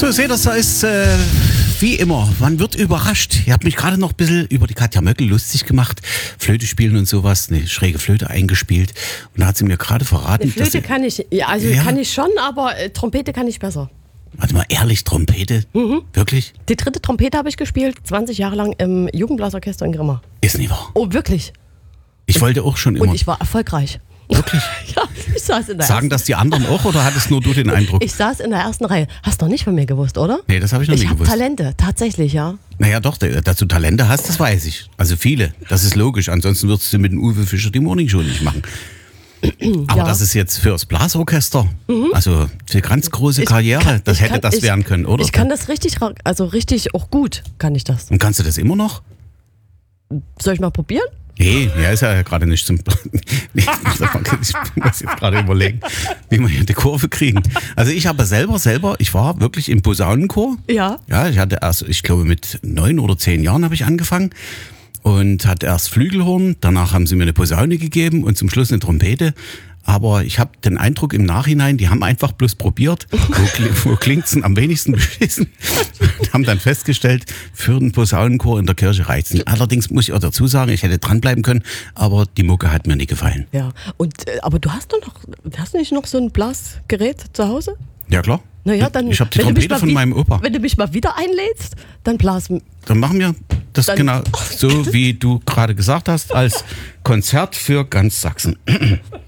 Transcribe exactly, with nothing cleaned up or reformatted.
So, seht ihr, da ist äh, wie immer, man wird überrascht. Ihr habt mich gerade noch ein bisschen über die Katja Möckel lustig gemacht. Flöte spielen und sowas, eine schräge Flöte eingespielt. Und da hat sie mir gerade verraten, Eine Flöte dass sie, kann ich, ja, also Ja. kann ich schon, aber äh, Trompete kann ich besser. warte mal, ehrlich, Trompete? Mhm. Wirklich? Die dritte Trompete habe ich gespielt, zwanzig Jahre lang im Jugendblasorchester in Grimma. Ist nicht wahr. Oh, wirklich? Ich wollte auch schon immer. Und ich war erfolgreich. Wirklich? Ja, ich saß in der Sagen ersten, das die anderen auch oder hattest nur du den Eindruck? ich saß in der ersten Reihe. Hast du noch nicht von mir gewusst, oder? Nee, das habe ich noch Ich nie habe gewusst. Talente, tatsächlich, ja. Naja, doch, dass du Talente hast, das weiß ich. Also viele, das ist logisch. Ansonsten würdest du mit dem Uwe Fischer die Morningshow nicht machen. Aber Ja. das ist jetzt fürs Blasorchester, also für ganz große Ich Karriere, kann- das ich hätte kann- das ich- werden können, oder? Ich kann das richtig, ra- also richtig auch gut kann ich das. Und kannst du das immer noch? Soll ich mal probieren? Nee, ja, ist ja gerade nicht zum. Nee, ich muss jetzt gerade überlegen, wie wir hier die Kurve kriegen. Also ich habe selber, selber, ich war wirklich im Posaunenchor. Ja. Ja, ich hatte erst, ich glaube mit neun oder zehn Jahren habe ich angefangen und hatte erst Flügelhorn, danach haben sie mir eine Posaune gegeben und zum Schluss eine Trompete. Aber ich habe den Eindruck im Nachhinein, die haben einfach bloß probiert, wo, kli- wo klingt's denn am wenigsten beschissen. Und haben dann festgestellt, für den Posaunenchor in der Kirche reicht's nicht. Allerdings muss ich auch dazu sagen, ich hätte dranbleiben können, aber die Mucke hat mir nie gefallen. Ja. Und, äh, aber du hast doch noch, hast du nicht noch so ein Blasgerät zu Hause? Ja klar. Naja, dann. ich habe die wenn du mich Trompete mal von wie- meinem Opa. Wenn du mich mal wieder einlädst, dann blas. Dann machen wir das Dann- genau so, wie du gerade gesagt hast, als Konzert für ganz Sachsen.